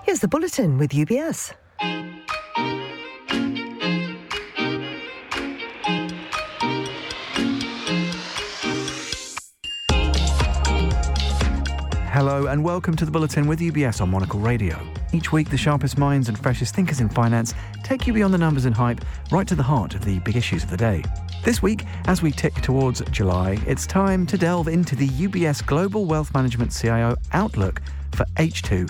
Here's the bulletin with UBS. Hello and welcome to the Bulletin with UBS on Monocle Radio. Each week, the sharpest minds and freshest thinkers in finance take you beyond the numbers and hype, right to the heart of the big issues of the day. This week, as we tick towards July, it's time to delve into the UBS Global Wealth Management CIO Outlook for H2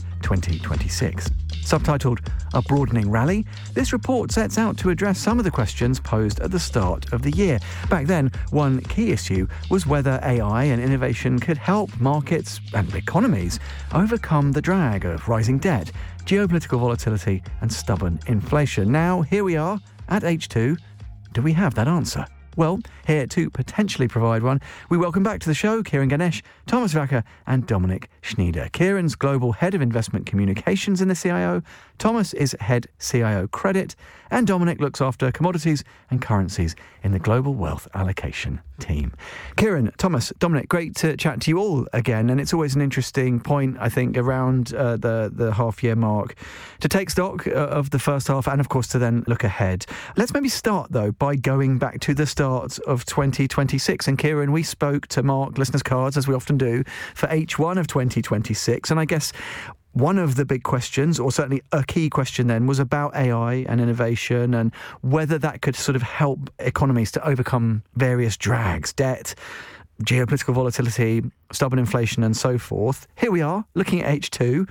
2026. Subtitled A Broadening Rally, this report sets out to address some of the questions posed at the start of the year. Back then, one key issue was whether AI and innovation could help markets and economies overcome the drag of rising debt, geopolitical volatility and stubborn inflation. Now, here we are at H2. Do we have that answer? Well, here to potentially provide one, we welcome back to the show Kieran Ganesh, Thomas Wacker and Dominic Schneider. Kieran's Global Head of Investment Communications in the CIO, Thomas is Head CIO Credit, and Dominic looks after commodities and currencies in the Global Wealth Allocation team. Kieran, Thomas, Dominic, great to chat to you all again, and it's always an interesting point, I think, around the half-year mark to take stock of the first half and, of course, to then look ahead. Let's maybe start, though, by going back to the start of 2026. And, Kieran, we spoke to mark listeners' cards, as we often do, for H1 of 2026, and I guess one of the big questions, or certainly a key question then, was about AI and innovation and whether that could sort of help economies to overcome various drags, debt, geopolitical volatility, stubborn inflation and so forth. Here we are, looking at H2.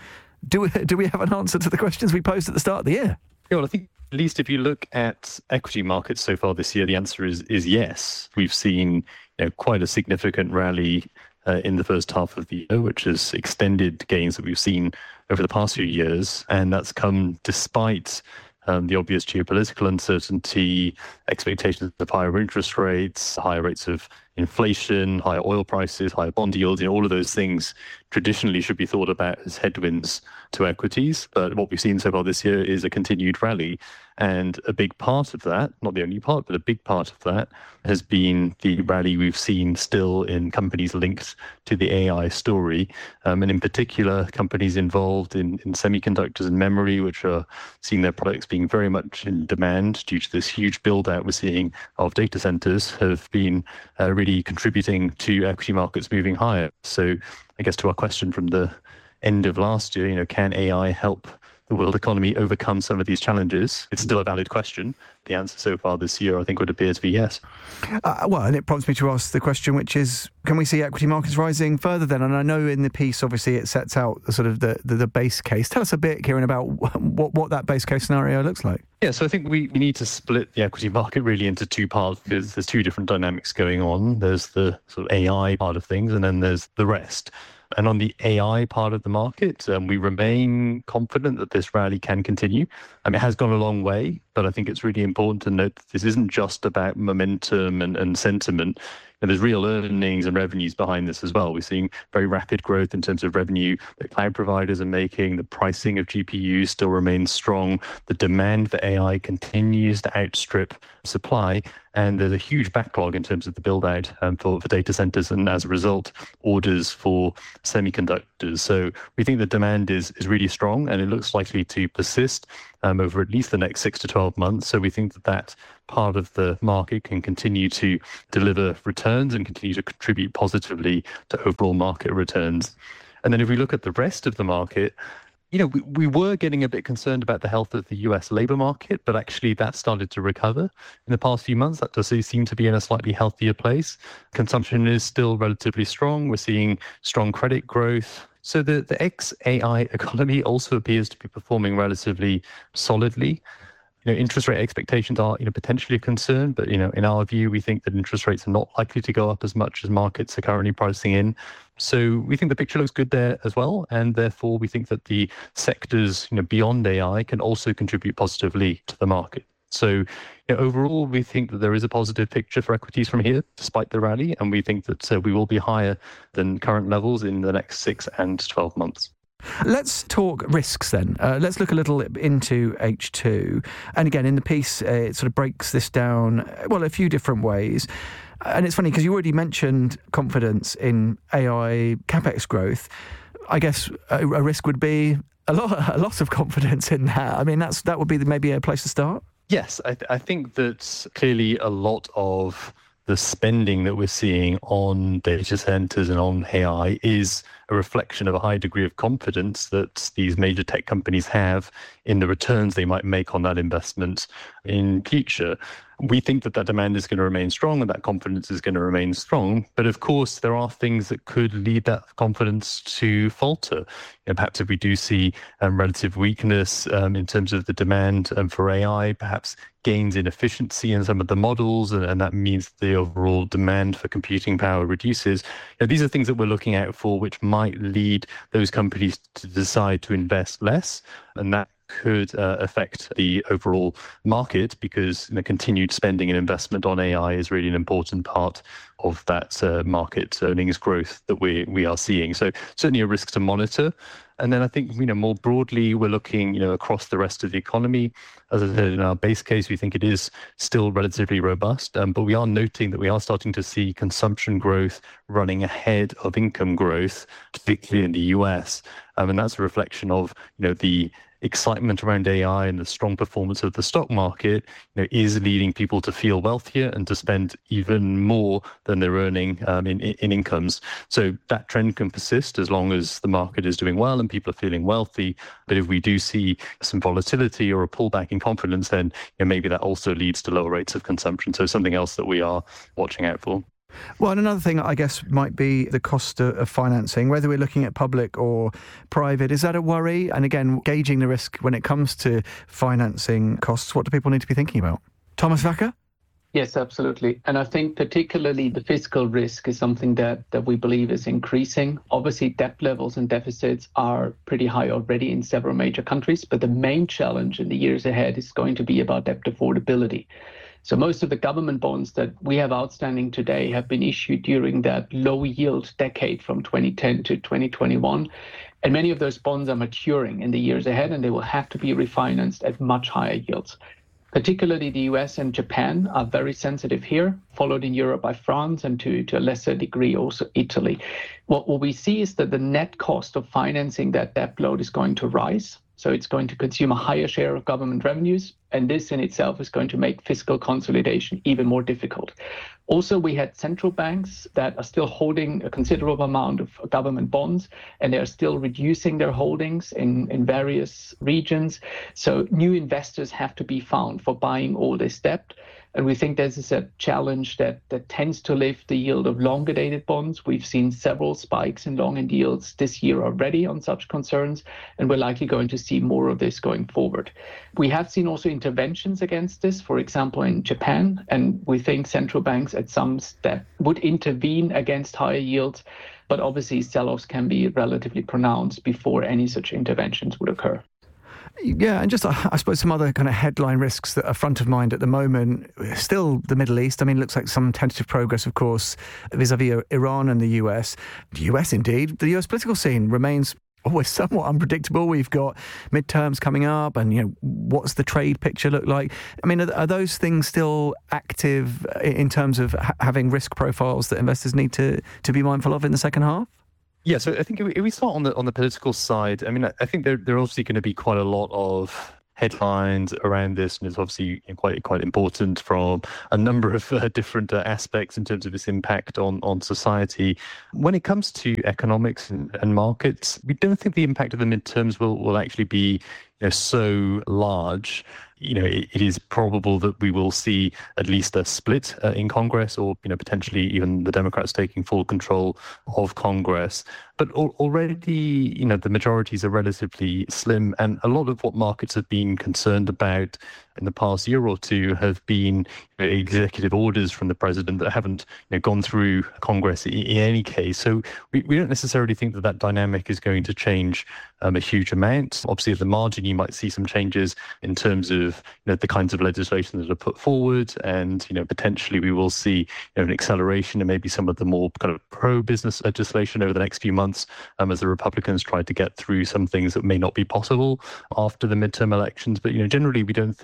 Do we have an answer to the questions we posed at the start of the year? Yeah, well, I think at least if you look at equity markets so far this year, the answer is yes. We've seen quite a significant rally in the first half of the year, which has extended gains that we've seen over the past few years. And that's come despite the obvious geopolitical uncertainty, expectations of higher interest rates, higher rates of inflation, higher oil prices, higher bond yields. All of those things traditionally should be thought about as headwinds to equities. But what we've seen so far this year is a continued rally. And a big part of that, not the only part, but a big part of that has been the rally we've seen still in companies linked to the AI story. And in particular, companies involved in semiconductors and memory, which are seeing their products being very much in demand due to this huge build out we're seeing of data centers, have been really contributing to equity markets moving higher. So I guess to our question from the end of last year, can AI help the world economy overcome some of these challenges? It's still a valid question. The answer so far this year, I think, would appear to be yes. Well, and it prompts me to ask the question, which is, can we see equity markets rising further then? And I know in the piece, obviously, it sets out the sort of the base case. Tell us a bit, Kieran, about what that base case scenario looks like. Yeah, so I think we need to split the equity market really into two parts, because there's two different dynamics going on. There's the sort of AI part of things, and then there's the rest. And on the AI part of the market, we remain confident that this rally can continue. It has gone a long way, but I think it's really important to note that this isn't just about momentum and sentiment. And there's real earnings and revenues behind this as well. We're seeing very rapid growth in terms of revenue that cloud providers are making. The pricing of GPUs still remains strong. The demand for AI continues to outstrip supply. And there's a huge backlog in terms of the build out for data centers, and as a result, orders for semiconductors. So we think the demand is really strong, and it looks likely to persist over at least the next 6 to 12 months. So we think that part of the market can continue to deliver returns and continue to contribute positively to overall market returns. And then if we look at the rest of the market, we were getting a bit concerned about the health of the US labor market, but actually that started to recover in the past few months. That does seem to be in a slightly healthier place. Consumption is still relatively strong. We're seeing strong credit growth. So the ex-AI economy also appears to be performing relatively solidly. Interest rate expectations are, potentially a concern, but, in our view, we think that interest rates are not likely to go up as much as markets are currently pricing in. So we think the picture looks good there as well. And therefore, we think that the sectors, beyond AI can also contribute positively to the market. So overall, we think that there is a positive picture for equities from here, despite the rally. And we think that we will be higher than current levels in the next 6 and 12 months. Let's talk risks then. Let's look a little into H2. And again, in the piece, it sort of breaks this down, a few different ways. And it's funny because you already mentioned confidence in AI CapEx growth. I guess a risk would be a lot of confidence in that. I mean, that would be maybe a place to start. Yes, I think that clearly a lot of the spending that we're seeing on data centers and on AI is a reflection of a high degree of confidence that these major tech companies have in the returns they might make on that investment in future. We think that demand is going to remain strong and that confidence is going to remain strong. But of course, there are things that could lead that confidence to falter. Perhaps if we do see relative weakness in terms of the demand for AI, perhaps gains in efficiency in some of the models, and that means the overall demand for computing power reduces. These are things that we're looking out for, which might lead those companies to decide to invest less, and that could affect the overall market, because continued spending and investment on AI is really an important part of that market earnings growth that we are seeing. So certainly a risk to monitor. And then I think, more broadly, we're looking, across the rest of the economy. As I said, in our base case, we think it is still relatively robust, but we are noting that we are starting to see consumption growth running ahead of income growth, particularly in the US. And that's a reflection of, the excitement around AI and the strong performance of the stock market, is leading people to feel wealthier and to spend even more than they're earning in incomes. So that trend can persist as long as the market is doing well and people are feeling wealthy. But if we do see some volatility or a pullback in confidence, then maybe that also leads to lower rates of consumption. So something else that we are watching out for. Well, and another thing, I guess, might be the cost of financing, whether we're looking at public or private. Is that a worry? And again, gauging the risk when it comes to financing costs, what do people need to be thinking about? Thomas Wacker? Yes, absolutely. And I think particularly the fiscal risk is something that we believe is increasing. Obviously, debt levels and deficits are pretty high already in several major countries, but the main challenge in the years ahead is going to be about debt affordability. So most of the government bonds that we have outstanding today have been issued during that low yield decade from 2010 to 2021. And many of those bonds are maturing in the years ahead, and they will have to be refinanced at much higher yields. Particularly the US and Japan are very sensitive here, followed in Europe by France and to a lesser degree also Italy. What we see is that the net cost of financing that debt load is going to rise. So it's going to consume a higher share of government revenues, and this in itself is going to make fiscal consolidation even more difficult. Also, we had central banks that are still holding a considerable amount of government bonds, and they are still reducing their holdings in various regions. So new investors have to be found for buying all this debt. And we think this is a challenge that tends to lift the yield of longer dated bonds. We've seen several spikes in long end yields this year already on such concerns, and we're likely going to see more of this going forward. We have seen also interventions against this, for example, in Japan, and we think central banks at some step would intervene against higher yields, but obviously sell-offs can be relatively pronounced before any such interventions would occur. Yeah, and just, I suppose, some other kind of headline risks that are front of mind at the moment. Still the Middle East. I mean, it looks like some tentative progress, of course, vis-a-vis Iran and the US. The US, indeed. The US political scene remains always somewhat unpredictable. We've got midterms coming up, and, what's the trade picture look like? I mean, are those things still active in terms of having risk profiles that investors need to be mindful of in the second half? Yeah, so I think if we start on the political side, I mean, I think there are obviously going to be quite a lot of headlines around this, and it's obviously quite important from a number of different aspects in terms of its impact on society. When it comes to economics and markets, we don't think the impact of the midterms will actually be so large. It is probable that we will see at least a split in Congress, or potentially even the Democrats taking full control of Congress. But already, the majorities are relatively slim, and a lot of what markets have been concerned about in the past year or two have been executive orders from the president that haven't gone through Congress in any case. So we don't necessarily think that dynamic is going to change a huge amount. Obviously, at the margin, you might see some changes in terms of the kinds of legislation that are put forward, and potentially we will see an acceleration and maybe some of the more kind of pro-business legislation over the next few months as the Republicans try to get through some things that may not be possible after the midterm elections. But generally, we don't think that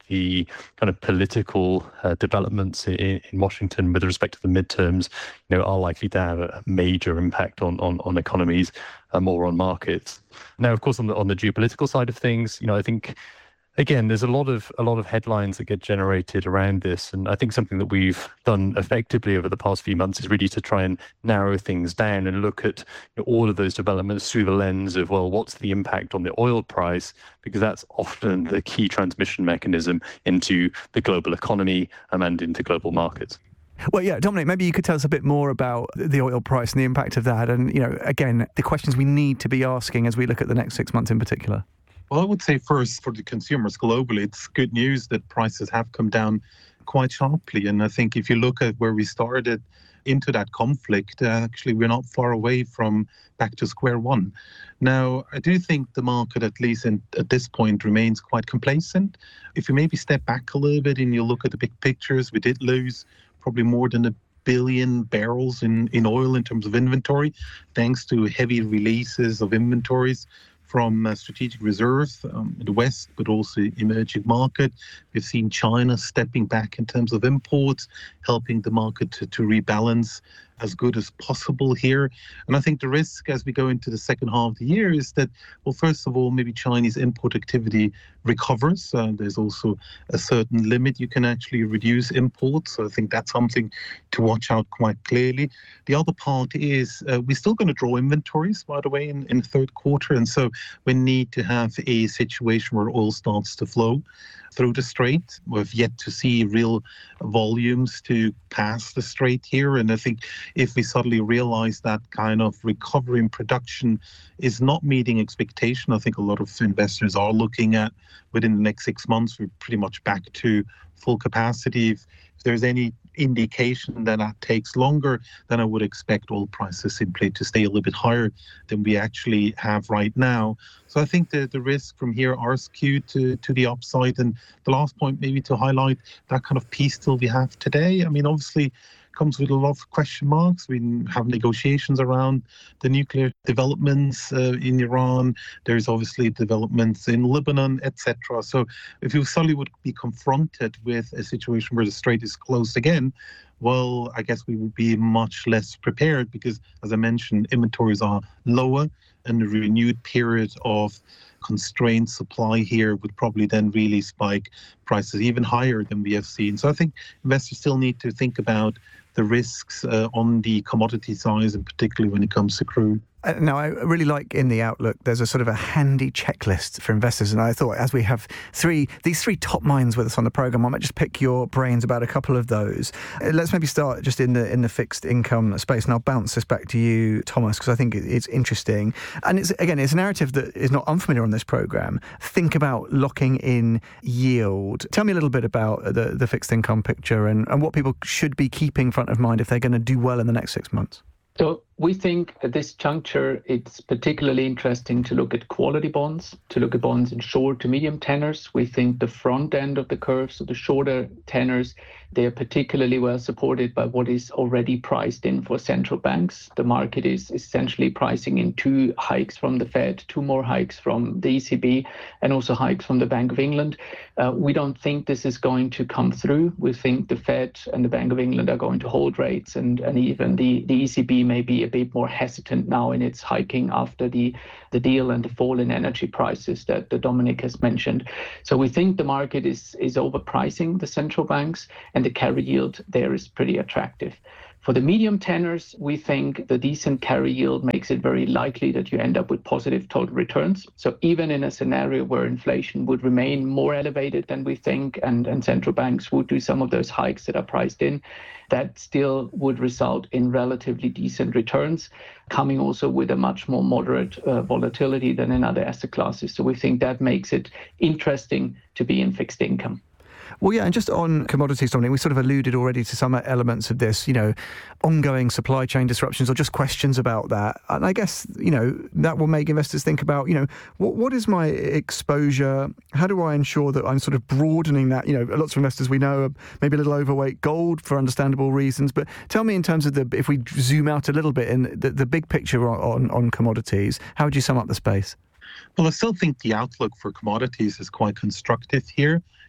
the kind of political developments in Washington with respect to the midterms, are likely to have a major impact on economies, more on markets. Now, of course, on the geopolitical side of things, I think, again, there's a lot of headlines that get generated around this, and I think something that we've done effectively over the past few months is really to try and narrow things down and look at all of those developments through the lens of, well, what's the impact on the oil price, because that's often the key transmission mechanism into the global economy and into global markets. Well, yeah, Dominic, maybe you could tell us a bit more about the oil price and the impact of that, and again, the questions we need to be asking as we look at the next 6 months in particular. Well, I would say first, for the consumers globally, it's good news that prices have come down quite sharply. And I think if you look at where we started into that conflict, actually, we're not far away from back to square one. Now, I do think the market, at least at this point, remains quite complacent. If you maybe step back a little bit and you look at the big pictures, we did lose probably more than 1 billion barrels in oil in terms of inventory, thanks to heavy releases of inventories from strategic reserves in the West, but also emerging market. We've seen China stepping back in terms of imports, helping the market to rebalance as good as possible here. And I think the risk as we go into the second half of the year is that, well, first of all, maybe Chinese import activity recovers. There's also a certain limit you can actually reduce imports. So I think that's something to watch out quite clearly. The other part is we're still going to draw inventories, by the way, in the third quarter. And so we need to have a situation where oil starts to flow through the strait. We've yet to see real volumes to pass the strait here. And I think if we suddenly realize that kind of recovery in production is not meeting expectation, I think a lot of investors are looking at within the next 6 months, we're pretty much back to full capacity. If there's any indication that takes longer, then I would expect oil prices simply to stay a little bit higher than we actually have right now. So I think the risks from here are skewed to the upside. And the last point maybe to highlight that kind of peace deal we have today. I mean, obviously comes with a lot of question marks. We have negotiations around the nuclear developments in Iran. There's obviously developments in Lebanon, etc. So if you suddenly would be confronted with a situation where the strait is closed again, well, I guess we would be much less prepared because, as I mentioned, inventories are lower, and a renewed period of constrained supply here would probably then really spike prices even higher than we have seen. So I think investors still need to think about the risks on the commodity side, and particularly when it comes to crude. Now, I really like in the Outlook, there's a sort of a handy checklist for investors. And I thought, as we have these three top minds with us on the programme, I might just pick your brains about a couple of those. Let's maybe start just in the fixed income space. And I'll bounce this back to you, Thomas, because I think it's interesting. And it's a narrative that is not unfamiliar on this programme. Think about locking in yield. Tell me a little bit about the fixed income picture and what people should be keeping front of mind if they're going to do well in the next 6 months. So we think at this juncture, it's particularly interesting to look at quality bonds, to look at bonds in short to medium tenors. We think the front end of the curve, so the shorter tenors, they are particularly well supported by what is already priced in for central banks. The market is essentially pricing in 2 hikes from the Fed, 2 more hikes from the ECB, and also hikes from the Bank of England. We don't think this is going to come through. We think the Fed and the Bank of England are going to hold rates, and even the ECB may be a bit more hesitant now in its hiking after the deal and the fall in energy prices that Dominic has mentioned. So we think the market is overpricing the central banks, and the carry yield there is pretty attractive. For the medium tenors, we think the decent carry yield makes it very likely that you end up with positive total returns. So even in a scenario where inflation would remain more elevated than we think, and central banks would do some of those hikes that are priced in, that still would result in relatively decent returns, coming also with a much more moderate volatility than in other asset classes. So we think that makes it interesting to be in fixed income. Well, yeah, and just on commodities, Dominic, we sort of alluded already to some elements of this, ongoing supply chain disruptions or just questions about that. And I guess, that will make investors think about, what is my exposure? How do I ensure that I'm sort of broadening that? Lots of investors we know are maybe a little overweight gold for understandable reasons. But tell me in terms of if we zoom out a little bit in the big picture on commodities, how would you sum up the space? Well, I still think the outlook for commodities is quite constructive here.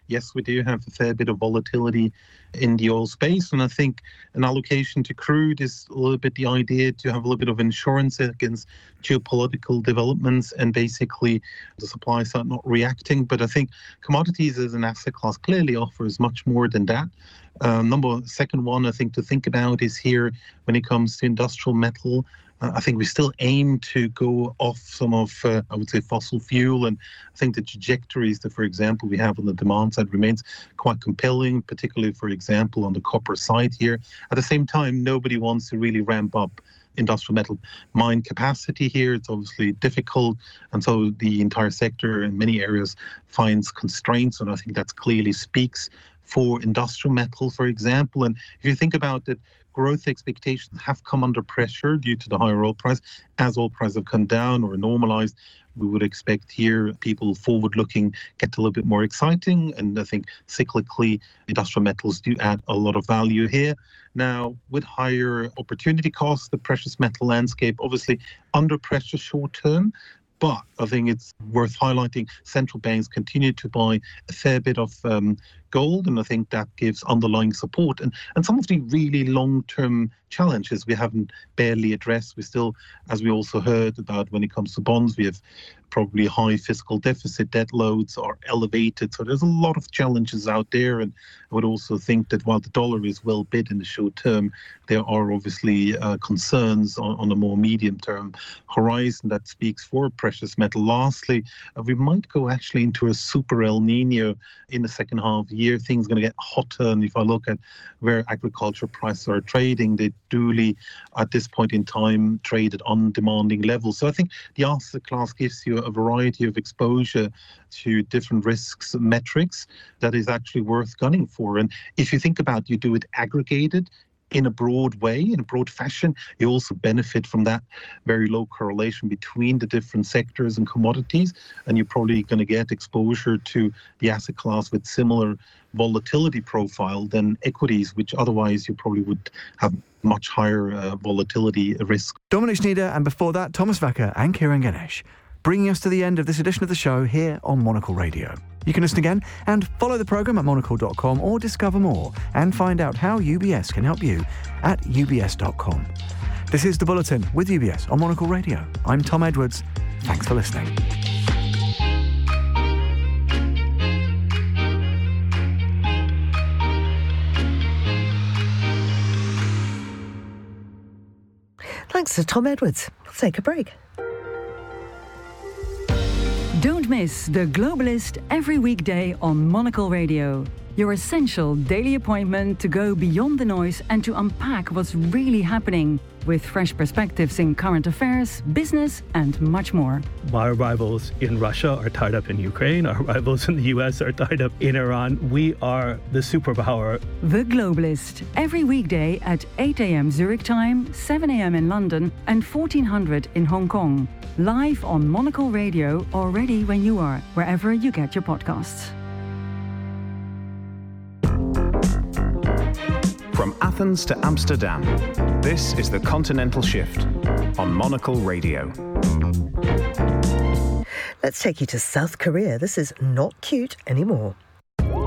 yes, we do have a fair bit of volatility in the oil space. And I think an allocation to crude is a little bit the idea to have a little bit of insurance against geopolitical developments and basically the supply side not reacting. But I think commodities as an asset class clearly offers much more than that. Second one, I think, to think about is here when it comes to industrial metal. I think we still aim to go off some of, I would say, fossil fuel. And I think the trajectories that, for example, we have on the demand side remains quite compelling, particularly, for example, on the copper side here. At the same time, nobody wants to really ramp up industrial metal mine capacity here. It's obviously difficult. And so the entire sector in many areas finds constraints. And I think that clearly speaks for industrial metal, for example. And if you think about it, growth expectations have come under pressure due to the higher oil price. As oil prices have come down or normalized, we would expect here people forward-looking get a little bit more exciting. And I think cyclically, industrial metals do add a lot of value here. Now, with higher opportunity costs, the precious metal landscape obviously under pressure short-term. But I think it's worth highlighting central banks continue to buy a fair bit of gold, and I think that gives underlying support. And some of the really long-term challenges we haven't barely addressed. We still, as we also heard about when it comes to bonds, we have probably high fiscal deficit, debt loads are elevated. So there's a lot of challenges out there. And I would also think that while the dollar is well bid in the short term, there are obviously concerns on a more medium-term horizon that speaks for precious metal. Lastly, we might go actually into a super El Nino in the second half of the year. Things are going to get hotter. And if I look at where agriculture prices are trading, they duly, at this point in time, trade at undemanding levels. So I think the asset class gives you a variety of exposure to different risks metrics that is actually worth gunning for. And if you think about, you do it aggregated in a broad way, in a broad fashion, you also benefit from that very low correlation between the different sectors and commodities. And you're probably going to get exposure to the asset class with similar volatility profile than equities, which otherwise you probably would have much higher volatility risk. Dominik Schneider, and before that, Thomas Wacker and Kieran Ganesh, bringing us to the end of this edition of the show here on Monocle Radio. You can listen again and follow the programme at monocle.com or discover more and find out how UBS can help you at ubs.com. This is The Bulletin with UBS on Monocle Radio. I'm Tom Edwards. Thanks for listening. Thanks to Tom Edwards. We'll take a break. Don't miss The Globalist every weekday on Monocle Radio. Your essential daily appointment to go beyond the noise and to unpack what's really happening, with fresh perspectives in current affairs, business, and much more. Our rivals in Russia are tied up in Ukraine. Our rivals in the US are tied up in Iran. We are the superpower. The Globalist, every weekday at 8 a.m. Zurich time, 7 a.m. in London, and 1400 in Hong Kong. Live on Monocle Radio, or ready when you are, wherever you get your podcasts. From Athens to Amsterdam, this is The Continental Shift on Monocle Radio. Let's take you to South Korea. This is not cute anymore.